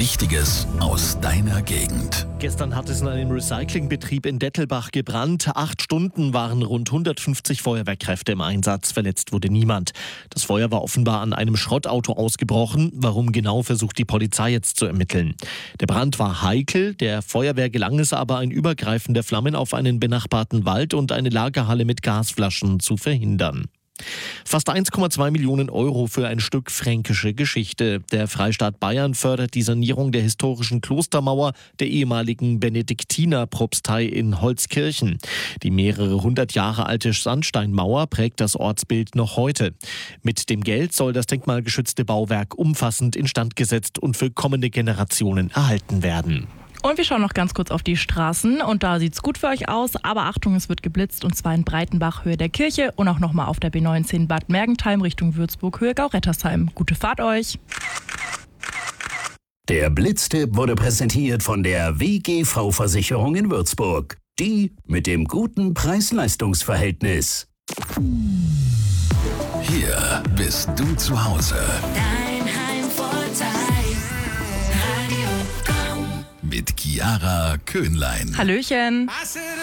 Wichtiges aus deiner Gegend. Gestern hat es in einem Recyclingbetrieb in Dettelbach gebrannt. 8 Stunden waren rund 150 Feuerwehrkräfte im Einsatz. Verletzt wurde niemand. Das Feuer war offenbar an einem Schrottauto ausgebrochen. Warum genau, versucht die Polizei jetzt zu ermitteln. Der Brand war heikel. Der Feuerwehr gelang es aber, ein Übergreifen der Flammen auf einen benachbarten Wald und eine Lagerhalle mit Gasflaschen zu verhindern. Fast 1,2 Millionen Euro für ein Stück fränkische Geschichte. Der Freistaat Bayern fördert die Sanierung der historischen Klostermauer der ehemaligen Benediktinerpropstei in Holzkirchen. Die mehrere 100 Jahre alte Sandsteinmauer prägt das Ortsbild noch heute. Mit dem Geld soll das denkmalgeschützte Bauwerk umfassend instand gesetzt und für kommende Generationen erhalten werden. Und wir schauen noch ganz kurz auf die Straßen und da sieht's gut für euch aus, aber Achtung, es wird geblitzt und zwar in Breitenbach Höhe der Kirche und auch nochmal auf der B19 Bad Mergentheim Richtung Würzburg Höhe Gaurettersheim. Gute Fahrt euch! Der Blitztipp wurde präsentiert von der WGV-Versicherung in Würzburg. Die mit dem guten Preis-Leistungs-Verhältnis. Hier bist du zu Hause. Dein Heimvorteil. Radio Komm. Mit Chiara Köhnlein. Hallöchen!